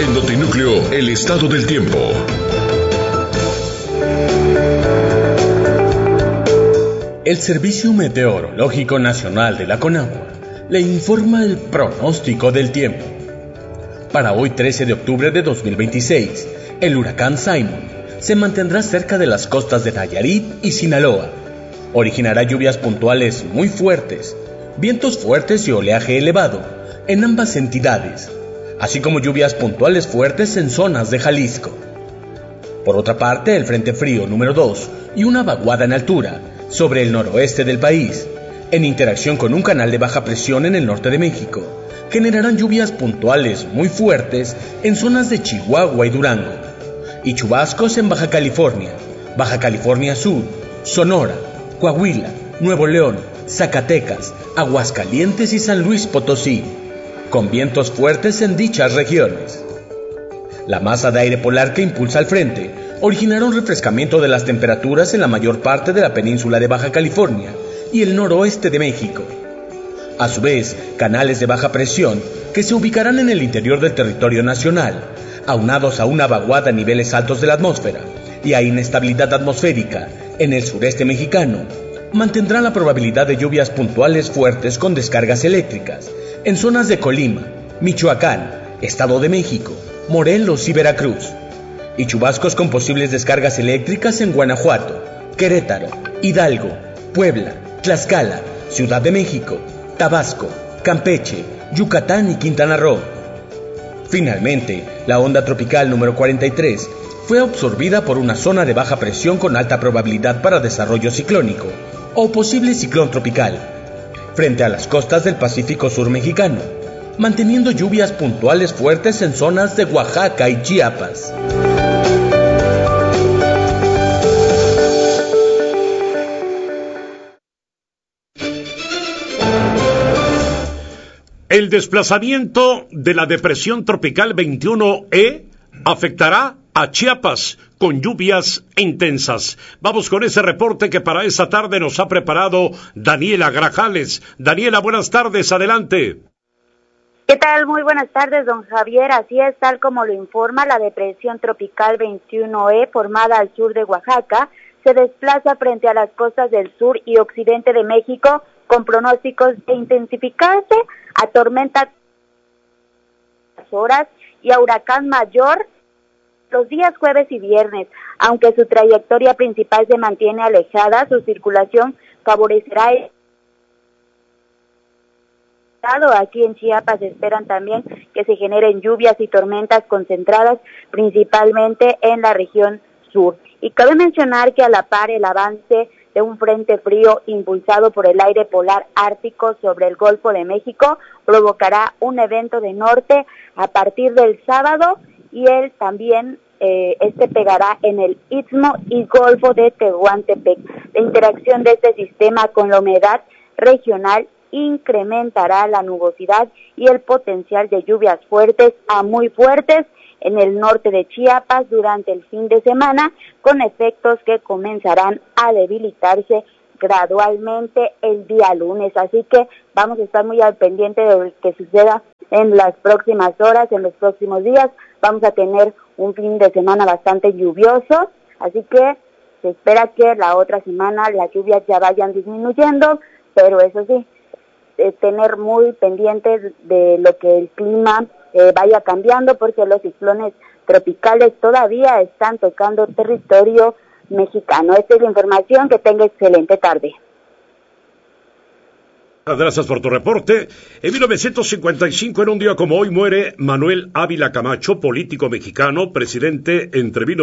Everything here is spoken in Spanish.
En Notinúcleo, el estado del tiempo. El Servicio Meteorológico Nacional de la CONAGUA le informa el pronóstico del tiempo. Para hoy 13 de octubre de 2026, el huracán Simon se mantendrá cerca de las costas de Nayarit y Sinaloa. Originará lluvias puntuales muy fuertes, vientos fuertes y oleaje elevado en ambas entidades, así como lluvias puntuales fuertes en zonas de Jalisco. Por otra parte, el Frente Frío número 2 y una vaguada en altura sobre el noroeste del país, en interacción con un canal de baja presión en el norte de México, generarán lluvias puntuales muy fuertes en zonas de Chihuahua y Durango, y chubascos en Baja California Sur, Sonora, Coahuila, Nuevo León, Zacatecas, Aguascalientes y San Luis Potosí, con vientos fuertes en dichas regiones. La masa de aire polar que impulsa al frente originará un refrescamiento de las temperaturas en la mayor parte de la península de Baja California y el noroeste de México. A su vez, canales de baja presión que se ubicarán en el interior del territorio nacional, aunados a una vaguada a niveles altos de la atmósfera y a inestabilidad atmosférica en el sureste mexicano, mantendrán la probabilidad de lluvias puntuales fuertes con descargas eléctricas en zonas de Colima, Michoacán, Estado de México, Morelos y Veracruz, y chubascos con posibles descargas eléctricas en Guanajuato, Querétaro, Hidalgo, Puebla, Tlaxcala, Ciudad de México, Tabasco, Campeche, Yucatán y Quintana Roo. Finalmente, la onda tropical número 43 fue absorbida por una zona de baja presión con alta probabilidad para desarrollo ciclónico o posible ciclón tropical, frente a las costas del Pacífico Sur mexicano, manteniendo lluvias puntuales fuertes en zonas de Oaxaca y Chiapas. El desplazamiento de la depresión tropical 21E afectará a Chiapas con lluvias intensas. Vamos con ese reporte que para esta tarde nos ha preparado Daniela Grajales. Daniela, buenas tardes, adelante. ¿Qué tal? Muy buenas tardes, don Javier. Así es, tal como lo informa la depresión tropical 21E formada al sur de Oaxaca, se desplaza frente a las costas del sur y occidente de México con pronósticos de intensificarse a tormenta horas y a huracán mayor los días jueves y viernes. Aunque su trayectoria principal se mantiene alejada, su circulación favorecerá aquí en Chiapas. Esperan también que se generen lluvias y tormentas concentradas principalmente en la región sur. Y cabe mencionar que a la par el avance de un frente frío impulsado por el aire polar ártico sobre el Golfo de México provocará un evento de norte a partir del sábado, y él también pegará en el Istmo y Golfo de Tehuantepec. La interacción de este sistema con la humedad regional incrementará la nubosidad y el potencial de lluvias fuertes a muy fuertes en el norte de Chiapas durante el fin de semana, con efectos que comenzarán a debilitarse gradualmente el día lunes. Así que vamos a estar muy al pendiente de lo que suceda en las próximas horas, en los próximos días. Vamos a tener un fin de semana bastante lluvioso, así que se espera que la otra semana las lluvias ya vayan disminuyendo, pero eso sí, tener muy pendientes de lo que el clima vaya cambiando, porque los ciclones tropicales todavía están tocando territorio mexicano. Esta es la información. Que tenga excelente tarde. Gracias por tu reporte. En 1955, en un día como hoy, muere Manuel Ávila Camacho, político mexicano, presidente entre